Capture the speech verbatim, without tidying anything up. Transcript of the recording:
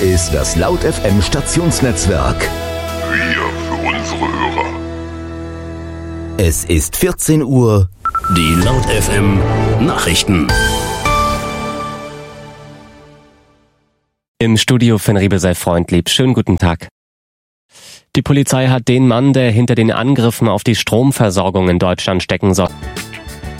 ist das Laut F M Stationsnetzwerk. Wir für unsere Hörer. Es ist vierzehn Uhr. Die Laut F M Nachrichten. Im Studio Finn Riebel sei freundlieb. Schönen guten Tag. Die Polizei hat den Mann, der hinter den Angriffen auf die Stromversorgung in Deutschland stecken soll,